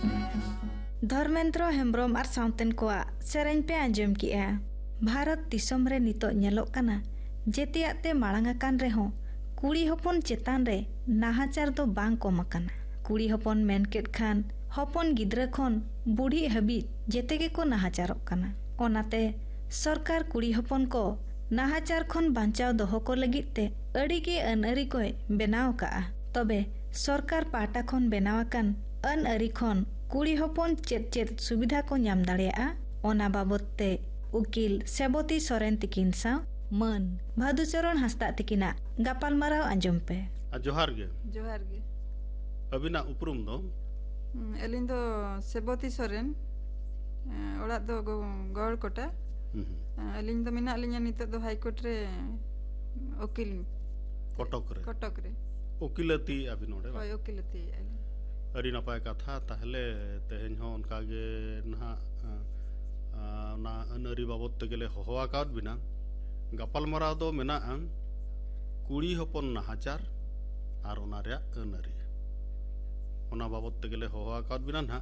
धर्मेंद्र हेम्ब्रम और साउतेन को सेरेन पे आंजम किया। भारत दिसम रे नितो नेलोक कना जेतियाते माळांगाकान रेहो कुड़ी हपन चेतान रे नाहाचार दो बांग कमकाना। कुड़ी हपन मेनकेट खान हपन गिद्रा खन बुढ़ी हबी जेते के को नाहाचारक काना। ओनाते सरकार कुड़ी हपन को नाहाचार खन बांचाव दोहो को लगित ते अड़ी के अनअरी को बेनाव काआ। तबे सरकार पाटा खन बेनावाकान अनअरी खन कुड़ी हपन चेत चेत सुविधा को नाम दाड़ेया ओना बाबत ते उकिल सेबती सोरेन तिकिन सा मन भादुचरण हंसदा तिकिना गापालमाराव आंजम पे। जोहार गे अबिना उपरुम दो एलिन दो सेबती सोरेन ओड़ा दो गौड़ कोटा एलिन दो मिना लिया नितो दो हाईकोर्ट रे उकिल कटक रे उकिलती अबि नोडे होय उकिलती अरी नपाय कथा ताहले तेहेन हो उनका गे ना ना अनअरी बाबत तेगेले होवा काद बिना गापालमाराव दो मेना कुड़ी हपन नाहाचार और ओना रे अनअरी ओना बाबत तेगेले होवा काद बिना ना